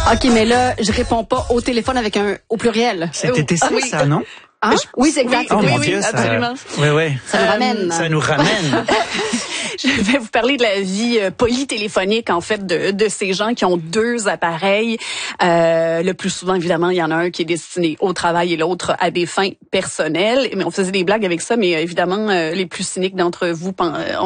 OK, mais là, je réponds pas au téléphone avec au pluriel. C'était ça, ça, non? Hein? Oui, c'est exact. Oh mon oui, Dieu, absolument. Oui. Ça nous ramène. Ça nous ramène. Je vais vous parler de la vie polytéléphonique, en fait, de ces gens qui ont 2 appareils. Le plus souvent, évidemment, il y en a un qui est destiné au travail et l'autre à des fins personnelles. Mais on faisait des blagues avec ça, mais évidemment, les plus cyniques d'entre vous